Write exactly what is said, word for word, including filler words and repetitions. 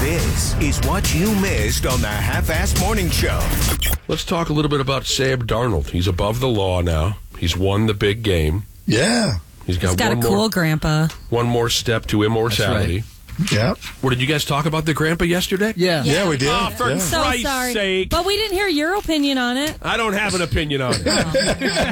This is what you missed on the Half-Ass Morning Show. Let's talk a little bit about Sam Darnold. He's above the law now. He's won the big game. Yeah. He's got, He's got one a cool more, grandpa. One more step to immortality. Right. Yeah. What, did you guys talk about the grandpa yesterday? Yeah. Yeah, we did. Oh, for yeah. So Christ's sorry. sake. But we didn't hear your opinion on it. I don't have an opinion on it.